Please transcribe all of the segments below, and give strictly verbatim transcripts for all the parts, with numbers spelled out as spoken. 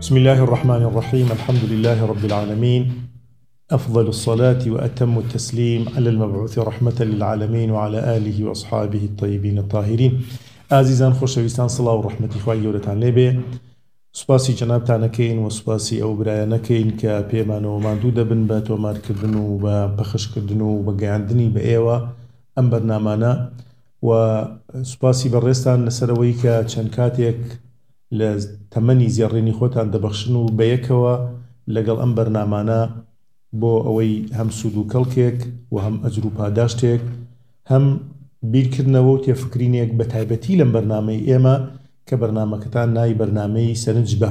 بسم الله الرحمن الرحيم. الحمد لله رب العالمين، أفضل الصلاة وأتم التسليم على المبعوث رحمة للعالمين وعلى آله وأصحابه الطيبين الطاهرين. عزيزان خوشويستان، صلاة ورحمة إخوائي ورتان لبي سپاسی جنابتانەکەین و سپاسی ئەو برایانەکەین کە پێمانەوە ماندوو دەبن بە تۆمارکردن و بە پەخشکردن و بە گەیاندنی بە ئێوە ئەم بەرنامانە، و سپاسی بەڕێستان لەسەرەوەی کە چەند کاتێک لە تەمەنی زیێڕینی خۆتان دەبەخشن و بەیەکەوە لەگەڵ ئەم بەرنامانە بۆ ئەوەی هەم سوود و کەڵکێک و هەم ئەجر و پاداشتێک، هەم بیرکردنەوە و تێفکرینێک بە تایبەتی لەم بەرنامەی ئێمە کە بەرنامەکەتان ناوی بەرنامەی سەرنج بە.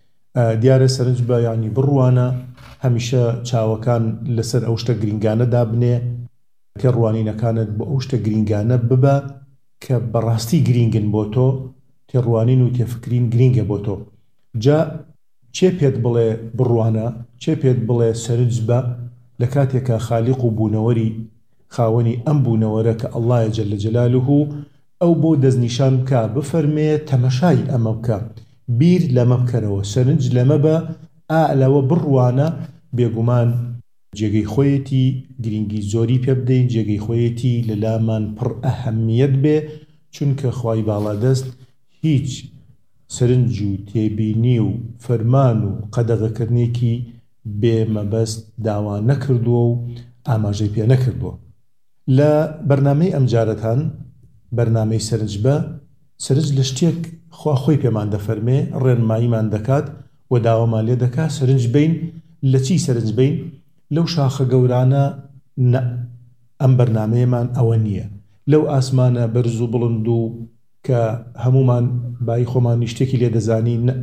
دیارە سەرنج بە یعنی بڕوانە، هەمیشە چاوەکان لەسەر ئەو شتە گرنگانە دابنێ کە ڕوانینەکانت بۆ ئەو شتە گرنگانە ببە کە بەڕاستی گرنگن بۆ تۆ، تێڕوانین و تێفکرین گرنگە بۆ تۆ. جا چێ پێت بڵێ بڕوانە، چێ پێت بڵێ سەرنج بە لە کاتێکە خالیق و بوونەوەری خاوەنی ئەم بوونەوەرە کە ئەڵڵایە جەل جەلالوهو ئەو بۆ دەستنیشان بکە، بفەرمێ تەمەشای ئەمە بکە، بیر لەمە بکەرەوە، سەرنج لەمە بە، ئا لەوە بڕوانە. بێگومان جێگەی خۆیەتی گرنگی زۆری پێ بدەین، جێگەی خۆیەتی لە لامان پڕ ئەهەمیەت بێ، چونکە خوای باڵادەست هیچ سەرنج و تێبینی و فەرمان و قەدەغەکردنێکی بێمەبەست داوا نەکردووە و ئاماژەی پێ نەکردووە. لە بەرنامەی ئەم جارەتان بەرنامەی سەرنج بە، سەرنج لە شتێک خوا خۆی پێمان دەفەرمێ، ڕێنماییمان دەکات و داوامان لێ دەکات سەرنج بین. لە چی سەرنج بین؟ لەو شاخە گەورانە نە، ئەم بەرنامەیەمان ئەوە نییە. لەو ئاسمانە بەرز و بڵند و کە هەمومان بای خۆمان شتێکی لێ دەزانی نە.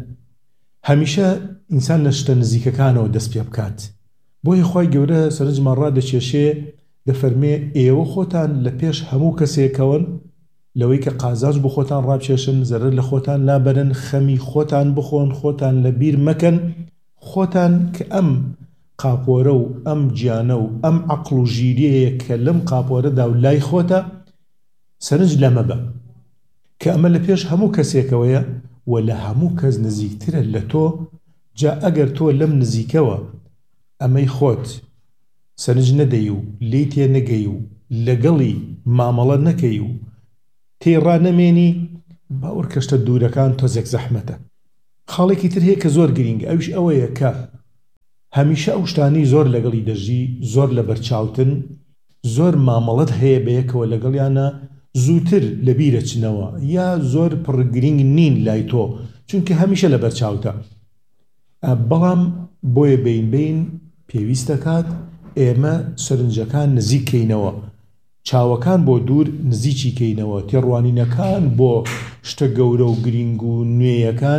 هەمیشە ئینسان لە شتە نزیکەکانەوە دەست پێ بکات. بۆیە خوای گەورە سەرنجمان ڕادەکێشێ، دەفەرمێ ئێوە خۆتان لە پێش هەموو کەسێکەوەن لەوەی کە قازاز بۆ خۆتان ڕابچێشن، زەرەر لە خۆتان لابەرن، خەمی خۆتان بخۆن، خۆتان لە بیر مەکەن، خۆتان کە ئەم قاپۆرە و ئەم گیانە و ئەم عەقڵ و ژیریەیە کە لەم قاپۆرەدا و لای خۆتە، سەرنج لەمە بە کە ئەمە لە پێش هەموو کەسێکەوەیە و لە هەموو کەس نزیکترە لە تۆ. جا ئەگەر تۆ لەم نزیکەوە ئەمەی خۆت سەرنج نەدەی و لێی تێ نەگەی و لەگەڵی مامەڵە نەکەی و تێڕا نەمێنی، باوەڕ کەشتە دوورەکان تۆزێک زەحمەتە. خاڵێکی تر هەیە کە زۆر گرنگە، ئەوش ئەوەیە کە هەمیشە ئەو شتانی زۆر لەگەڵی دەژی، زۆر لە بەرچاوتن، زۆر مامەڵەت هەیە بەیەکەوە لەگەڵیانە، زووتر لە بیرە چنەوە یا زۆر پڕگرنگ نین لای تۆ، چونکە هەمیشە لە بەرچاوتە. بەڵام بۆیە بین بین پێویست دەکات ئێمە سەرنجەکان نزیکەینەوە، چاوەکان بۆ دوور نزیکی کەینەوە، تێڕوانینەکان بۆ شتە گەورە و گرنگ و نوێیەکان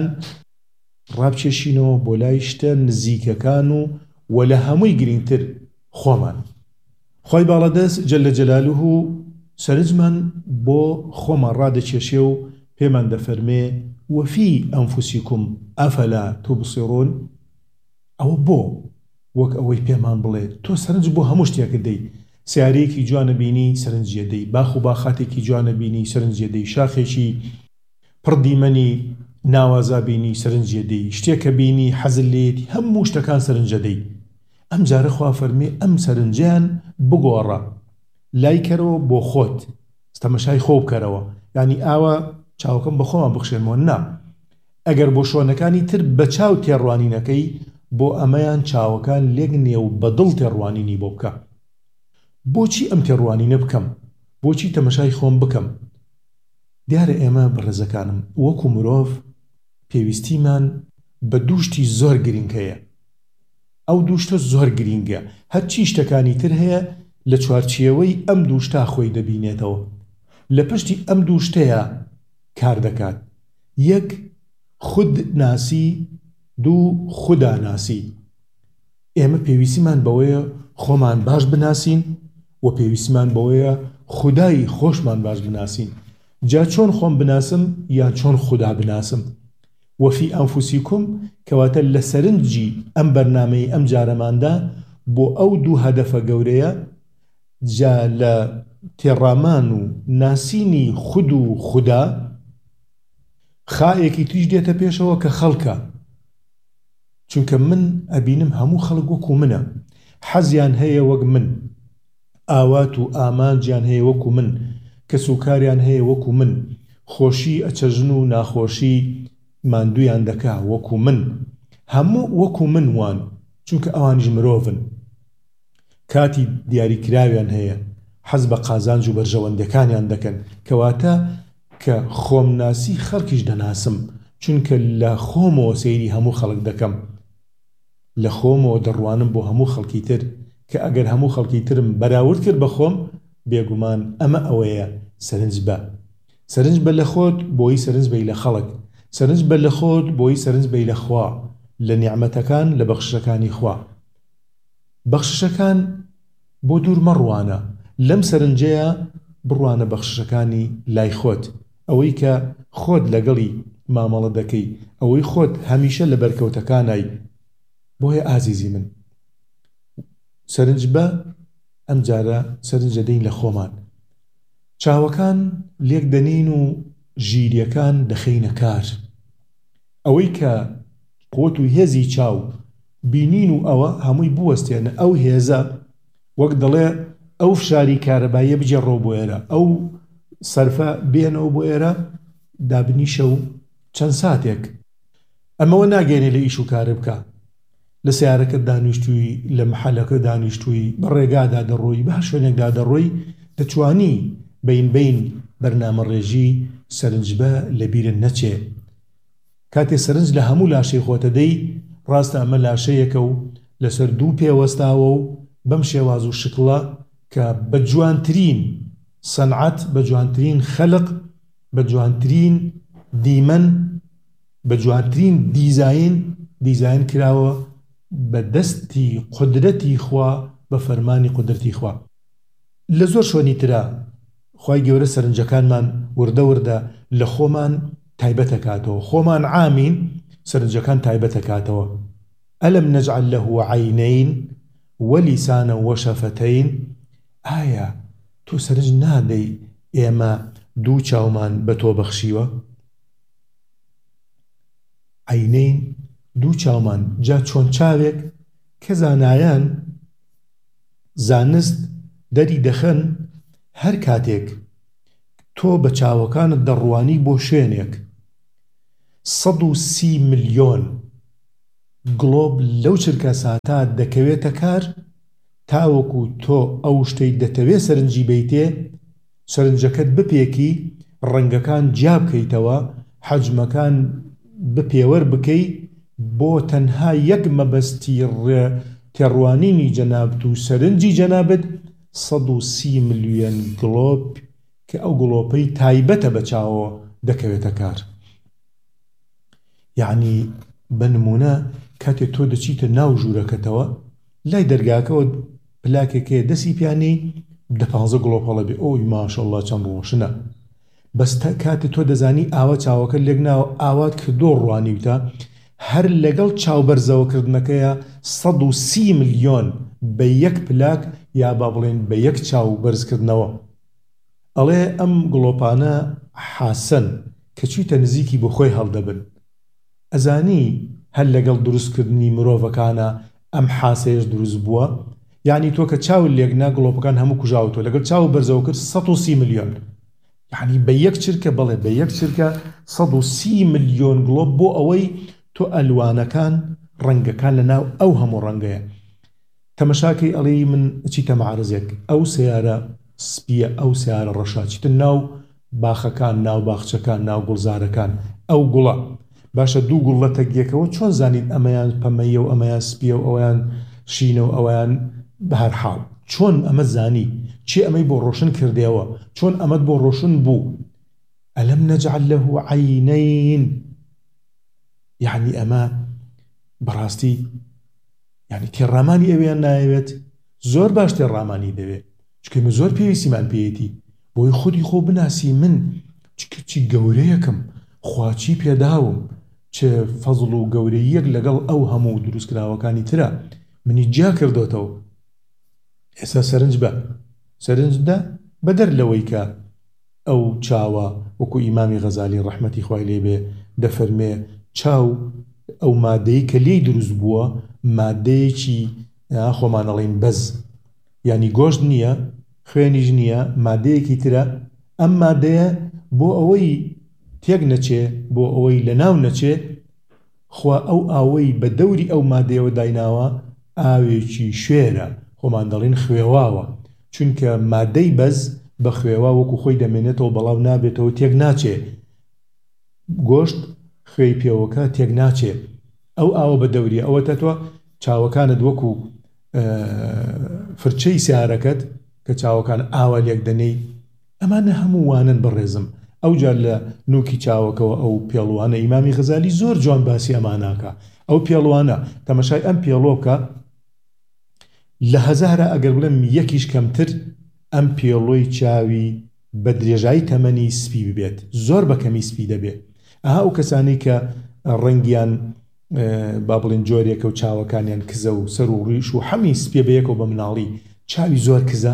ڕابچێشینەوە بۆ لای شتە نزیکەکان و وە لە هەمووی گرنگتر خۆمان. خوای باڵەدەست جەل جەلالوهو سەرنجمان بۆ خۆمان ڕادەکێشێ و پێمان دەفەرمێ وەفی ئەنفوسیکم ئەفەلا توبصیرون. ئەوە بۆ وەک ئەوەی پێمان بڵێ تۆ سەرنج بۆ هەموو شتێکت دەی، سیارەیەکی جوانە بینی سەرنجیە دەی، باخ و باخاتێکی جوانە بینی سەرنجیە دەی، شاخێکی پڕ دیمەنی ناوازا بینی سەرنجیە دەی، شتێکە بینی حەزت لێیەتی، هەموو شتەکان سەرنجە دەی. ئەم جارە خوا فەرمێ ئەم سەرنجیان بگۆڕە، لای کەرەوە بۆ خۆت، تەمەشای خۆ بکەرەوە. یعنی ئاوە چاوەکەم بە خۆمان بخشێنەوە نا، ئەگەر بۆ شۆنەکانی تر بە چاو تێڕوانینەکەی، بۆ ئەمەیان چاوەکان لێک نییە و بەدڵ تێڕوانینی بۆ بکە. بۆچی ئەم تێڕوانینە بکەم؟ بۆچی تەمەشای خۆم بکەم؟ دیارە ئێمە بەڕێزەکانم وەکو مرۆڤ پێویستیمان بە دووشتی زۆر گرنگ هەیە. ئەو دووشتە زۆر گرنگە، هەرچی شتەکانی تر هەیە لە چوارچێوەی ئەم دووشتا خۆی دەبینێتەوە، لە پشتی ئەم دووشتەیە کار دەکات. یەک خود ناسی، دوو خودا ناسی. ئێمە پێویستیمان بەوەیە خۆمان باش بناسین و پێویستیمان بەوەیە خودای خۆشمان باش بناسین. جا چۆن خۆم بناسم یا چۆن خدا بناسم؟ وەفی ئەنفوسیکم کەواتە لە سەرنجی ئەم بەرنامەی ئەم جارەماندا بۆ ئەو دوو هەدەفە گەورەیە. جا لە تێڕامان و ناسینی خود و خدا خائێکی تریش دێتە پێشەوە کە خەڵکە. چونکە من ئەبینم هەموو خەڵک وەکو منە، حەزیان هەیە وەک من، ئاوات و ئامانجیان هەیە وەکو من، کەسوکاریان هەیە وەکو من، خۆشی ئەچەژن و ناخۆشی ماندوویان دەکا وەکو من، هەموو وەکو من وان، چونکە ئەوانیش مرۆڤن، کاتی دیاریکراویان هەیە، حەز بە قازانج و بەرژەوەندەکانیان دەکەن، کەواتە کە خۆمناسی خەڵکیش دەناسم، چونکە لە خۆمەوە سەیری هەموو خەڵک دەکەم، لە خۆمەوە دەڕوانم بۆ هەموو خەڵکی تر، کە ئەگەر هەموو خەڵکی ترم بەراورد کرد بە خۆم، بێگومان ئەمە ئەوەیە سەرنج بە. سەرنج بە لە خۆت بۆی سەرنج بەی لە خەڵک، سەرنج بە لە خۆت بۆی سەرنج بەی لە خوا، لە نیعمەتەکان لە بەخشەکانی خوا. بەخشەکان بۆ دوور مەڕوانە، لەم سەرنجەیە بڕوانە بەخشەکانی لای خۆت، ئەوەی کە خۆت لەگەڵی مامەڵە دەکەی، ئەوەی خۆت هەمیشە لە بەرکەوتەکانای. بۆیە ئازیزی من، سەرنج بە ئەم جارە سەرنجە دەین لە خۆمان. چاوەکان لێک دەنین و ژیریەکان دەخەینە کار. ئەوەی کە قوت و هێزی چاو بینین و ئەوە هەمووی بوەستێنە ئەو هێزە، وەک دەڵێ ئەو فشاری کارەباییە بجێڕۆ بۆ ئێرە، ئەو سەرفە بێنەوە بۆ ئێرە، دابنیشە و چەند ساتێک ئەمەوە ناگەێنێ لە ئیش و کارە بکە، لە سیارەکە دانیشتووی، لە محەلەکە دانیشتووی، بە ڕێگادا دەڕۆی، بە هەر شوێنێکدا دەڕۆی، دەتوانی بین بین بەرنامە ڕێژی سەرنج بە لەبیرت نەچێ. کاتێ سەرنج لە هەموو لاشەی خۆتە دەی، ڕاستە ئەمە لاشەیەکە و لەسەر دوو پێوەستاوە و بەم شێواز و شکڵە کە بە جوانترین سەنعەت، بە جوانترین خەلق، بە جوانترین دیمەن، بە جوانترین دیزاین دیزاین کراوە بە دەستی قودرەتی خوا، بە فەرمانی قودرەتی خوا. لە زۆر شوێنی ترە خوای گەورە سەرنجەکانمان وردە وردە لە خۆمان تایبەت دەکاتەوە، خۆمان عامین، سەرنجەکان تایبەت دەکاتەوە. ئەلەم نەجعل لەه عەینەین وەلیسانە وەشەفەتەین، ئایا تۆ سەرنج نادەی ئێمە دوو چاومان بە تۆ بەخشیوە؟ عەینەین، دوو چاومان، جا چۆن چاوێک کە زانایان زانست دەری دەخەن هەر کاتێک تۆ بە چاوەکانت دەڕوانی بۆ شوێنێک، سەد و سی ملیۆن گڵۆب لەو چرکە ساتە دەکەوێتە کار، تاوەکو تۆ ئەو شتەی دەتەوێت سەرنجی بیتێ، سەرنجەکەت بپێکی، ڕەنگەکان جیا بکەیتەوە، حەجمەکان بپێوەر بکەی، بۆ تەنها یەک مەبەستی تێڕوانینی جەنابەت و سەرنجی جەنابەت سەد و سی ملیۆن گڵۆب، کە ئەو گڵۆپەی تایبەتە بە چاوەوە دەکەوێتە کار. یعنی بەنمونە کاتێک تۆ دەچیتە ناو ژوورەکەتەوە، لای دەرگاکەوە پلاکێکێ دەسی پیانی دە پانزە گڵۆپ هەڵە بێ، ئۆی ماشەڵڵا چەند ڕۆشنە. بەس کاتێک تۆ دەزانی ئاوە چاوەکە لێک ناوە، ئاوات کردۆ ڕوانیوتە، هەر لەگەڵ چاوبەرزەوەکردنەکەیە سەد و سی ملیۆن بە یەک پلاک، یا با بڵێن بە یەک چاو بەرزکردنەوە. ئەڵێ ئەم گڵۆپانە حاسەن کە چیتە نزیکی بۆ خۆی هەڵدەبن. ئەزانی هەر لەگەڵ دروستکردنی مرۆڤەکانە ئەم حاسەیەش دروست بووە، یعنی تۆ کە چاو لێکنا گڵۆپەکان هەموو کوژاوتۆ، لەگەڵ چاو بەرزەوە کرد سەد و سی ملیۆن، یعنی بە یەک چرکە، بەڵێ بە یەک چرکە سەد و سی ملیۆن گڵۆپ، بۆ ئەوەی تۆ ئەلوانەکان، ڕەنگەکان لە ناو ئەو هەموو ڕەنگەیە. تەمەشاکەی ئەڵێی من چیتە مەعرزێک، ئەو سیارە سپیە، ئەو سیارە ڕەشا، چیتە ناو باخەکان، ناو باخچەکان، ناو گوڵزارەکان، ئەو گوڵە باشە دوو گوڵ لە تەکیەکەوە چۆن زانیت ئەمەیان پەمەیە و ئەمەیان سپیە و ئەویان شینە و ئەویان بەهەرحاڵ چۆن ئەمە زانی؟ چی ئەمەی بۆ ڕۆشن کردێەوە؟ چۆن ئەمەت بۆ ڕۆشن بوو؟ ئەلەم نەجعل لەه عەینەین، یعنی ئەمە بەڕاستی یعنی تێڕامانی ئەویان نایەوێت، زۆر باش تێڕامانی دەوێت، چکە من زۆر پێویستیمان پێیەتی بۆی خودی خۆ بناسی، من چی گەورەیەکم، خواچی پێداوم، چه فەزڵ و گەورەیەک لەگەڵ ئەو هەموو دروستکراوەکانی ترە، منی جیا کردوتەوە. ئێستا سەرنج بە سەرنج دە بەدەر لەوەی کە ئەو چاوە، وەکو ئیمامی غەزالی ڕەحمەتی خوای لێبێ دەفەرمێ، چاو ئەو مادەی کە لێی دروست بووە مادەیەکی خۆمان ئەڵێن بەز، یعنی گۆشت نییە، خوێنیش نییە، مادەیەکی ترە. ئەم مادەیە بۆ ئەوەی تێک نەچێ، بۆ ئەوەی لە ناو نەچێ، خوا ئەو ئاوەی بە دەوری ئەو مادەیەوە دایناوە ئاوێکی شوێرە، خۆمان دەڵێن خوێواوە، چونکە مادەی بەز بە خوێوا وەکو خۆی دەمێنێتەوە، بەڵام نابێتەوە، تێک ناچێ. گۆشت خوێی پێوەکە تێک ناچێ، ئەو ئاوە بە دەوریە. ئەوەتە تۆ چاوەکانت وەکو فرچەی سیارەکەت کە چاوەکان ئاوە لێک دەنەی، ئەمانە هەموو وانن بەڕێزم. ئەو جار لە نوکی چاوەکەوە ئەو پێڵوانە ئیمامی غەزالی زۆر جوان باسی ئەماناکە. ئەو پێڵوانە تەمەشای ئەم پێڵۆکە لە هەزارە ئەگەر بڵێم یەکیش کەمتر ئەم پێڵۆی چاوی بە درێژایی تەمەنی سپی ببێت، زۆر بە کەمی سپی دەبێت. ئەها ئەو کەسانی کە ڕەنگیان با بڵێن جۆرێکە و چاوەکانیان کزە و سەر و ڕیش و هەمی سپێ بەیەکەوە بە مناڵی چاوی زۆر کزە،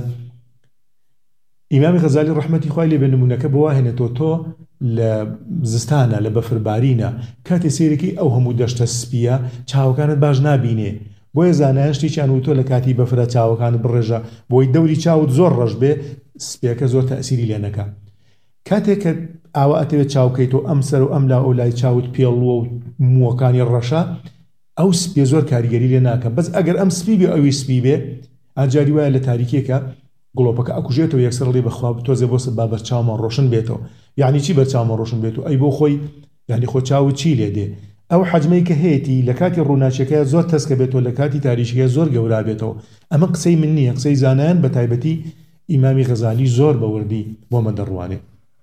ئیمامی غەزالی ڕەحمەتی خوای لێ بێ نمونەکە بۆ واهێنێتەوە تۆ لە زستانە لە بەفربارینە کاتێ سیرەکی ئەو هەموو دەشتە سپیە چاوەکانت باش نابینێ، بۆیە زانایان شتێکیان وتۆ لە کاتی بەفرە چاوەکانت بڕێژە بۆی دەوری چاوت زۆر ڕەش بێ سپیەکە زۆر تەئسیری لێ نەکا. کاتێک کە ئاوە ئەتەوێت چاوکەیتەوە ئەم سەر و ئەم لا ئەو لای چاوت پێڵووە و مووەکانی ڕەشە، ئەو سپیە زۆر کاریگەری لێ ناکە. بەس ئەگەر ئەم سپی بێ ئەوی سپی بێ، ئاجاری وایە لە تاریکێکە گڵۆپەکە ئەکوژێتەوە یەکسەر ڕێ بەخوا تۆزێ بۆ سبا بەرچاومان ڕۆشن بێتەوە. یعنی چی بەرچاومان ڕۆشن بێتەوە؟ ئەی بۆ خۆی یعنی خۆ چاوت چی لێ دێ؟ ئەو حەجمەی کە هەیەی لە کاتی ڕووناچیەکەیە زۆر تەسکە بێتەوە، لە کاتی تاریشەکەیە زۆر گەورا بێتەوە. ئەمە قسەی من نییە، قسەی زانایان بە تایبەتی ئیمامی غەزالی زۆر بەوردی بۆمە دەڕوانێ.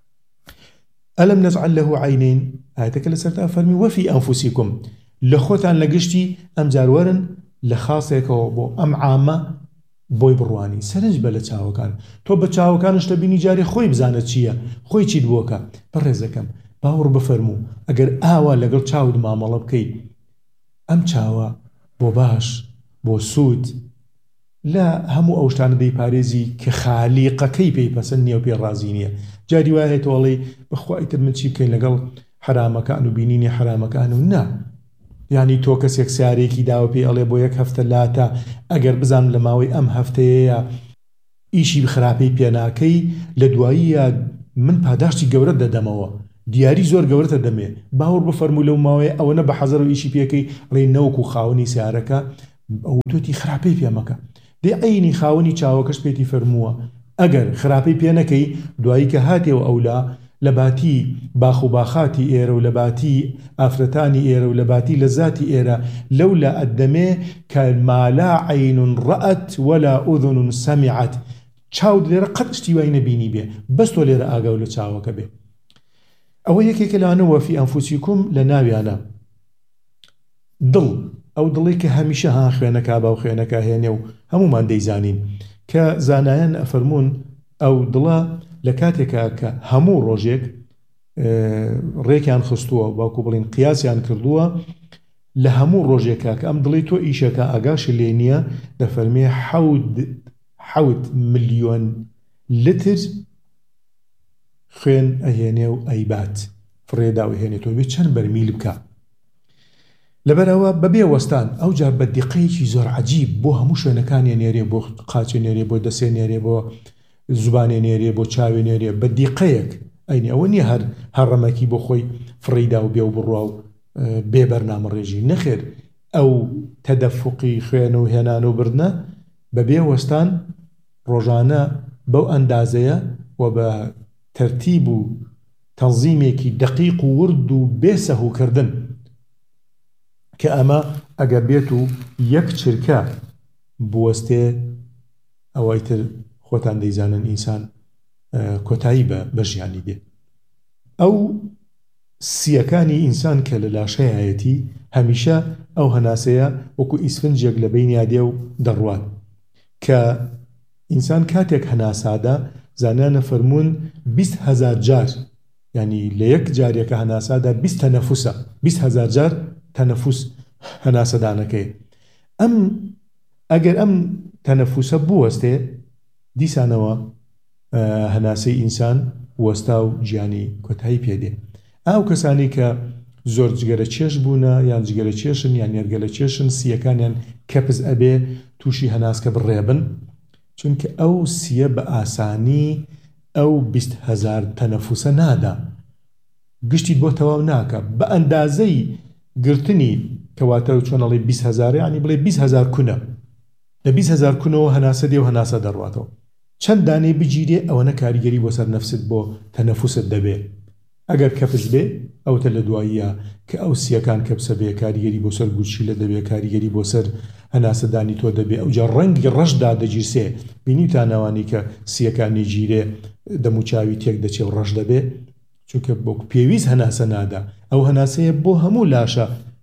ئەلەم نەجعل لەهو عەینەین، ئایەتەکە لەسەرتا فەرمی وەفی ئەنفوسیکم، لە خۆتان لە گشتی ئەم جار وەرن لە خاصێکەوە بۆ ئەم عامە بۆی بڕوانی سەرنج بە لە چاوەکان. تۆ بە چاوەکانش دەبینی جارێ خۆی بزانە چییە، خۆی چیت بووەکە. بەڕێزەکەم باوەڕ بفەرموو ئەگەر ئاوا لەگەڵ چاوت مامەڵە بکەیت، ئەم چاوە بۆ باش بۆ سوود لە هەموو ئەو شتانە دەیپارێزی کە خالیقەکەی پێی پەسەند نییە و پێی ڕازی نییە. جاری وایە هێتەوەڵی بەخوا ئیتر من چی بکەین لەگەڵ حرامەکان و بینینی حرامەکان و نا، یعنی تۆ کەسێک سیارێکی داوە پێی ئەڵێ بۆ یەک هەفتە لاتە، ئەگەر بزان لە ماوەی ئەم هەفتەیە ئیشی خراپەی پێناکەی، لە دواییە من پاداشتی گەورە دەدەمەوە، دیاری زۆر گەورەتە دەمێ. باوەڕ بفەرموو لەو ماوەیە ئەوە نە بە حەزەر و ئیشی پێکەی ڕێ نەوەکو خاوەنی سیارەکە ئەو تۆتی خراپەی پێمەکە. دێ ئەینی خاوەنی چاوەکەش پێتی فەرمووە ئەگەر خراپەی پێ نەکەی، دوایی کە هاتێەوە ئەولا لە باتی باخ و باخاتی ئێرە و لە باتی ئافرەتانی ئێرە و لە باتی لەزاتی ئێرە لەولا ئەدەمێ کە مالا عەین ڕەئەت وەلا ئوذن سەمیعەت، چاود لێرە قەت شتی وای نەبینی بێ، بەس تۆ لێرە ئاگا و لە چاوەکە بێ. ئەوە یەکێکە لەوانە وەفی ئەنفوسیکم لە ناویانە دڵ، ئەو دڵی کە هەمیشە ها خوێنەکە با و خوێنەکە هێنێ و هەمومان دەیزانین کە زانایان ئەفەرمون ئەو دڵە لە کاتێکە کە هەموو ڕۆژێک ڕێکیان خستووە باوکو بڵین قیاسیان کردووە لە هەموو ڕۆژێکە کە ئەم دڵی تۆ ئیشەکە ئاگاشی لێ نییە، دەفەرمێ حەوت ملیۆن لتر خوێن ئەهێنێ و ئەیبات فڕێدا و هێنێتەوە بێت چەند بەرمیل بکە. لەبەرەوە بەبێ وەستان ئەو جار بە دیقەیەکی زۆر عەجیب بۆ هەموو شوێنەکانیە نێرێ، بۆ قاچێ نێرێ، بۆ دەسێ نێرێ، بۆ زوبانێ نێرێ، بۆ چاوێ نێرێ، بە دیقەیەک. ئەینی ئەوە نییە هەر هەڕەمەکی بۆ خۆی فڕیدا و بێ و بڕوا و بێ بەرنامە ڕێژی نەخێر. ئەو تەدەفقی خوێن و هێنان و بردنە بەبێ وەستان ڕۆژانە بەو ئەندازەیە و بە تەرتیب و تەنزیمێکی دەقیق و ورد و بێسەهوکردن کە ئەمە ئەگەر بێت و یەک چرکە بوەستێ ئەوەی تر خۆتان دەیزانن ئینسان کۆتایی بە ژیانی دێ. ئەو سیەکانی ئینسان کە لە لاشەیەتی هەمیشە ئەو هەناسەیە وەکو ئیسفنجێک لە بینیا دێ و دەڕوات کە ئینسان کاتێک هەناسادا زانانە فەرمون بیست هەزار جار، یعنی لە یەک جارێکە هەناسادا بیست تەنەفوسە، بیست هەزار جار تەنەفوس هەناسەدانەکەی. ئەم ئەگەر ئەم تەنەفوسە بوەستێ دیسانەوە هەناسەی ئینسان وەستا و گیانی کۆتایی پێدێ. ئاو کەسانی کە زۆر جگەرە چێش بوونە یان جگەرە چێشن یان نێرگەلە چێشن سیەکانیان کەپز ئەبێ تووشی هەناسکە بڕێبن چونکە ئەو سیە بە ئاسانی ئەو بیست هەزار تەنەفوسە نادا گشتیت بۆ تەواو ناکە بە ئەندازەی گرتنی کەواتە چۆنەڵی بیست هەزار یعنی بڵێ بیست هەزار کونە لە بیست هەزار کونەوە هەناسە دێ و هەناسە دەڕواتەوە چەند دانەی بگیرێ ئەوەنە کاریگەری بۆ سەر نەفست بۆ تەنەفوست دەبێ ئەگەر کەپس بێ ئەوتە لە دواییە کە ئەو سیەکان کەپسە بێ کاریگەری بۆ سەر گوچی لە دەبێ کاریگەری بۆ سەر هەناسەدانی تۆ دەبێ ئەوجا ڕەنگی ڕەشدا دەگیرسێ بینیتانەوانی کە سیەکانی گیرێ دەموچاوی تێک دەچێ و ڕەش دەبێ چونکە بۆ پێویست هەناسە نادا ئەو هەناسەیە بۆ هەموو لاشە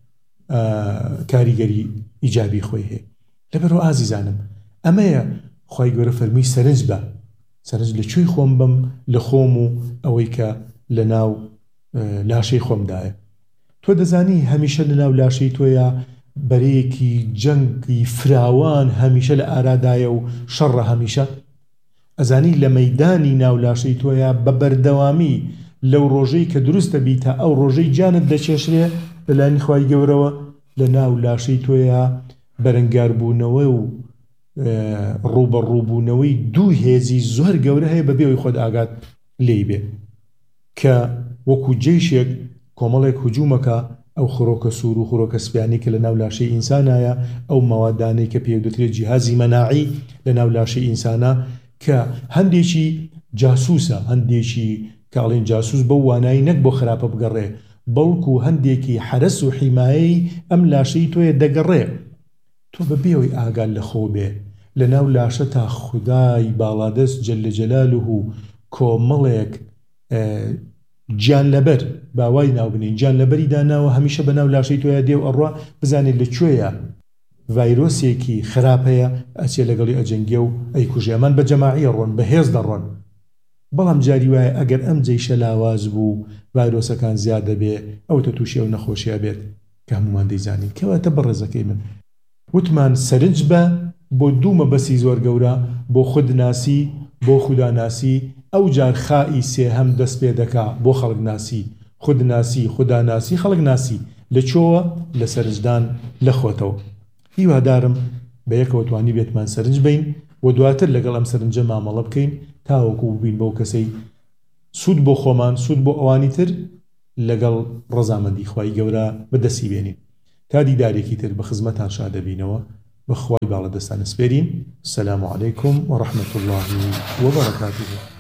کاریگەری ئیجابی خۆی هەیە لەبەرەوە ئازیزانم ئەمەیە خوای گەورە فەرمووی سەرنج بە سەرنج لەکوێی خۆم بم لە خۆم و ئەوەی کە لە ناو لاشەی خۆمدایە تۆ دەزانی هەمیشە لە ناو لاشەی تۆیە بەرەیەکی جەنگی فراوان هەمیشە لە ئارادایە و شەڕە هەمیشە ئەزانی لە مەیدانی ناو لاشەی تۆیە بە بەردەوامی لەو ڕۆژەی کە دروستە بیتە ئەو ڕۆژەی جانت دەچێشرێ لەلایەنی خوای گەورەوە لە ناو لاشەی تۆیە بەرەنگاربوونەوە و ڕوبەڕووبوونەوەی دوو هێزی زۆر گەورە هەیە بەبێ ئەوەی خۆت ئاگات لێی بێ کە وەکو جێیشێک کۆمەڵێک هجوومەکە ئەو خڕۆکە سوور و خڕۆکە سپیانی کە لە ناو لاشەی ئینسانایە ئەو مەوادانەی کە پێ دەوترێت جیهازی مەناعی لە ناو لاشەی ئینسانە کە هەندێکی جاسووسە هەندێکی کاڵین جاسووس بە وانایی نەک بۆ خراپە بگەڕێ بەڵکو هەندێکی حرەس و حیمایەی ئەم لاشەی تۆیە دەگەڕێ تۆ بەبێەوەی ئاگال لە خۆ بێ لە ناو لاشە تا خودای باڵادەست جەلە جەلالوه و کۆمەڵێک گیان لەبەر باوای ناو بنین گیان لەبەری داناوە هەمیشە بە ناو لاشەی تۆیە دێ و ئەڕوا بزانێت لەکوێیە ڤایرۆسێکی خراپەیە ئەچێ لەگەڵی ئەجەنگێ و ئەیکوژێ ئەمان بە جەماعی ڕۆن بەهێز دەڕۆن بەڵام جاری وایە ئەگەر ئەم جەیشە لاواز بوو ڤایرۆسەکان زیاد دەبێ ئەوتە تووشی ئەو نەخۆشیە بێت کە هەمومان دەیزانین کەواتە بەڕێزەکەی من وتمان سەرنج بە بۆ دوو مەبەسی زۆر گەورە بۆ خودناسی بۆ خوداناسی ئەو جار خائی سێهەم دەست پێ دەکا بۆ خەڵک ناسی خودناسی خوداناسی خەڵک ناسی لە چۆوە لە سەرنجدان لە خۆتەوە هیوادارم بە یەکەوە توانی بێتمان سەرنج بین و دواتر لەگەڵ ئەم سەرنجە مامەڵە بکەین تاوەکو ببین بەو کەسەی سوود بۆ خۆمان سوود بۆ ئەوانی تر لەگەڵ ڕەزامەندی خوای گەورە بەدەستی بێنین تا دیدارێکی تر بە خزمەتان شادەبینەوە بەخوای باڵەدەستان سپێرین. السلام عليكم ورحمة الله وبركاته.